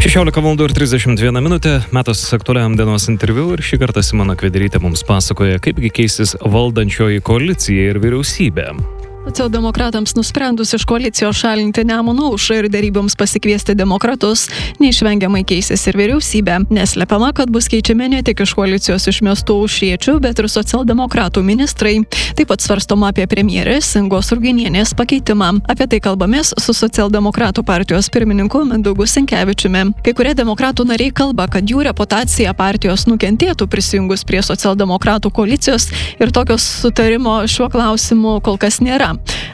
16:32, metas aktualiam dienos interviu ir šį kartą Simona Kvederytė mums pasakoja, kaipgi keisis valdančioji koalicija ir vyriausybė. Socialdemokratams nusprendus iš koalicijos šalinti Nemuno aušrą ir deryboms pasikviesti demokratus, neišvengiamai keisis ir vyriausybė. Neslepiama, kad bus keičiami ne tik iš koalicijos išmestų aušriečių, bet ir socialdemokratų ministrai. Taip pat svarstoma apie premjerės Ingos Ruginienės pakeitimą. Apie tai kalbamės su socialdemokratų partijos pirmininku Mindaugu Sinkevičiumi. Kai kurie demokratų nariai kalba, kad jų reputacija partijos nukentėtų prisijungus prie socialdemokratų koalicijos ir tokios sutarimo šiuo klausimu kol kas nėra.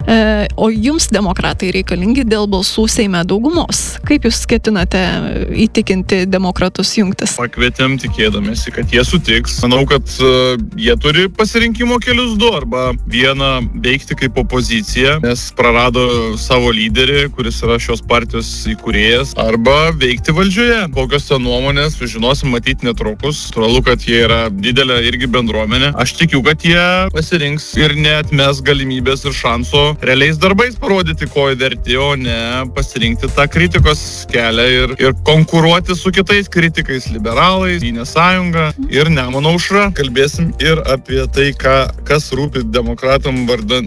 O jums, demokratai, reikalingi dėl balsų Seime daugumos. Kaip jūs ketinate įtikinti demokratus jungtis? Pakvietėm tikėdamėsi, kad jie sutiks. Manau, kad jie turi pasirinkimo kelius du. Arba vieną veikti kaip opozicija, nes prarado savo lyderį, kuris yra šios partijos įkūrėjas, arba veikti valdžioje. Kokios ten nuomonės, žinosim matyti netrukus. Natūralu, kad jie yra didelė irgi bendruomenė. Aš tikiu, kad jie pasirinks ir neatmes galimybės ir šanso realiais darbais parodyti, ko jie verti, o ne pasirinkti tą kritikos kelią ir konkuruoti su kitais kritikais, liberalais, Tėvynės sąjunga ir Nemuno aušra. Kalbėsim ir apie tai, kas rūpi demokratam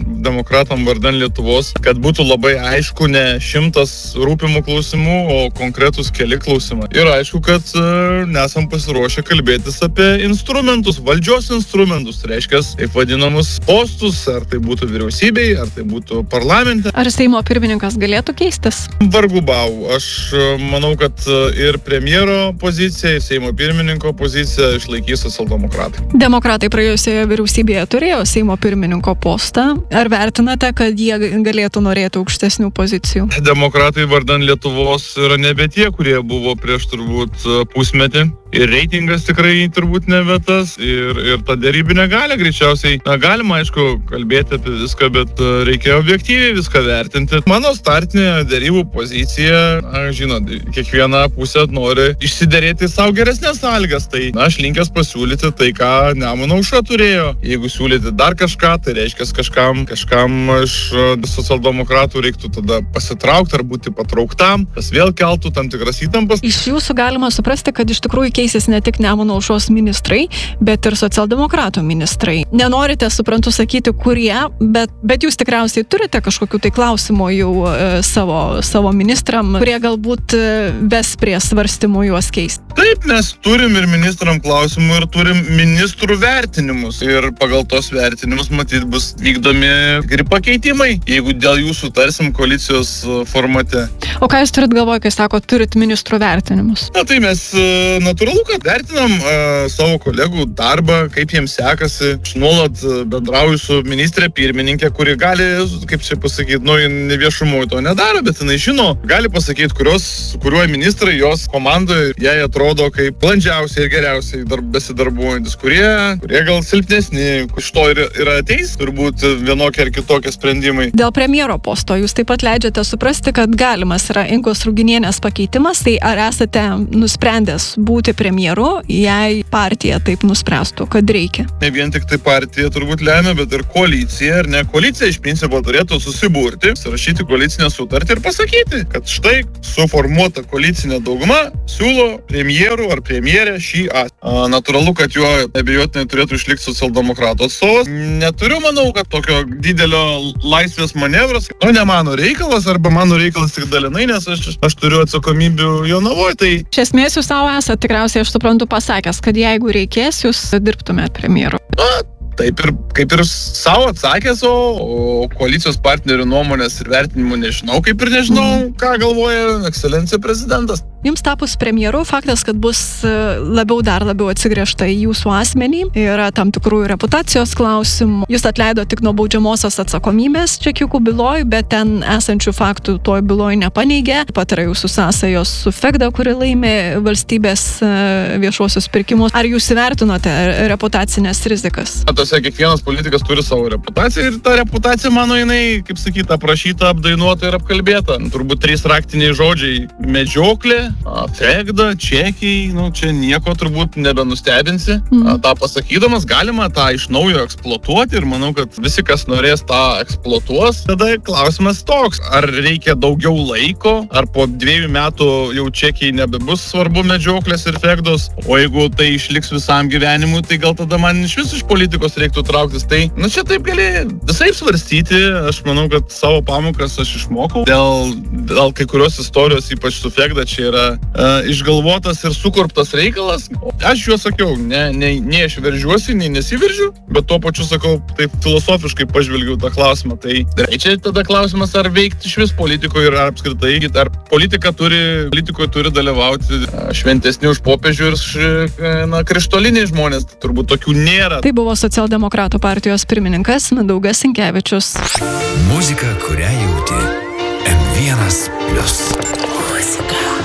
vardan Lietuvos, kad būtų labai aišku ne 100 rūpimų klausimų, o konkretus keli klausimai. Ir aišku, kad nesam pasiruošę kalbėtis apie instrumentus, valdžios instrumentus, tai reiškia, taip vadinamus postus, ar tai būtų vyriausybei, ar tai būtų parlamente. Ar Seimo pirmininkas galėtų keistis? Vargu bau. Aš manau, kad ir premjero pozicija, ir Seimo pirmininko pozicija išlaikys socialdemokratai. Demokratai praėjusioje vyriausybėje turėjo Seimo pirmininko postą. Ar vertinate, kad jie galėtų norėti aukštesnių pozicijų? Demokratai vardan Lietuvos yra nebe tie, kurie buvo prieš turbūt pusmetį. Ir reitingas tikrai turbūt nebe tas. Ir ta dėrybinė galia greičiausiai. Galima, aišku, kalbėti apie viską, bet reikia objektyviai viską vertinti. Mano startinė dėrybų pozicija, žinot, kiekviena pusė nori išsiderėti savo geresnės sąlygas. Tai aš linkęs pasiūlyti tai, ką Nemuno aušra turėjo. Jeigu siūlyti dar kažką, tai reiškia kažkam iš socialdemokratų reiktų tada pasitraukti ar būti patrauktam. Tas vėl keltų tam tikras įtampas. Iš jūsų galima suprasti, kad iš tikrųjų keisis ne tik Nemuno aušros ministrai, bet ir socialdemokratų ministrai. Nenorite, suprantu, sakyti, kurie, bet jūs tikriausiai turite kažkokių tai klausimų jau savo ministram, kurie galbūt ves prie svarstymų juos keisti. Taip, mes turim ir ministram klausimų ir turim ministrų vertinimus. Ir pagal tos vertinimus, matyt, bus vykdomi ir pakeitimai, jeigu dėl jų sutarsim koalicijos formate. O ką jūs turit galvoje, kai sako, turit ministrų vertinimus? Na, tai mes natūralu, kad vertinam savo kolegų darbą, kaip jiems sekasi. Aš nuolat bendrauju su ministrė pirmininkė, kuri gali, kaip čia pasakyti, ne viešumui to nedaro, bet jinai žino, gali pasakyti, kuriuo ministrai jos komandoje jai atrodo kaip landžiausiai ir geriausiai besidarbuojantis, kurie gal silpnesni, iš to ir ateis turbūt vienokie ar kitokie sprendimai. Dėl premjero posto jūs taip pat leidžiate suprasti, kad galimas yra Ingos Ruginienės pakeitimas, tai ar esate nusprendęs būti premjeru, jei partija taip nuspręstų, kad reikia? Ne vien tik tai partija turbūt lemia, bet ir koalicija, ar ne? Koalicija iš principo turėtų susiburti, surašyti koalicinę sutartį ir pasakyti, kad štai suformuota koalicinė dauguma siūlo premjerų ar premjerę šį asmenį. Natūralu, kad juo abejotinai turėtų išlikti socialdemokratų atstovas. Neturiu, manau, kad tokio didelio laisvės manevras, ne mano reikalas, arba mano reikalas tik dalinai, nes aš turiu atsakomybių Jonavoje. Tai iš esmės jūs savo esate tikriausiai, aš suprantu, pasakęs, kad jeigu reikės, jūs dirbtumėt premjeru. Taip ir kaip ir savo atsakęs, o koalicijos partnerių nuomonės ir vertinimų nežinau, kaip ir nežinau, ką galvoja ekscelencija prezidentas. Jums tapus premjeru, faktas, kad bus dar labiau atsigręžta į jūsų asmenį, yra tam tikrų reputacijos klausimų. Jūs atleido tik nuo baudžiamosios atsakomybės čekiukų byloj, bet ten esančių faktų toj byloj nepaneigė. Pat yra jūsų sąsajos su Fegda, kuri laimė valstybės viešuosius pirkimus. Ar jūs įvertinote reputacinės rizikas? Kiekvienas politikas turi savo reputaciją ir ta reputacija, mano, jinai, kaip sakyta, aprašyta, apdainuota ir apkalbėta. Turbūt 3 raktiniai žodžiai: medžioklė, Fegda, čekiai, čia nieko turbūt nebenustebinsi. Ta pasakydamas galima tą iš naujo eksploatuoti ir manau, kad visi, kas norės tą eksploatuos, tada klausimas toks, ar reikia daugiau laiko, ar po 2 metų jau čekiai nebebus svarbu medžioklės ir fegdos, o jeigu tai išliks visam gyvenimui, tai gal tada man iš vis iš politikos reiktų trauktis. Tai, čia taip gali visaip svarstyti, aš manau, kad savo pamokas aš išmokau. Dėl kai kurios istorijos, ypač su fegda, čia yra išgalvotas ir sukurptas reikalas. Aš juos sakiau, ne aš veržiuosi, nei nesiveržiu, bet tuo pačiu sakau, taip filosofiškai pažvelgiau tą klausimą. Tai čia tada klausimas, ar veikti iš vis politikoje ir apskritai, ar politikoje turi dalyvauti šventesni už popiežių ir krištoliniai žmonės, tai turbūt tokių nėra. Tai buvo Socialdemokratų partijos pirmininkas Mindaugas Sinkevičius. Muzika, kurią jauti M1+.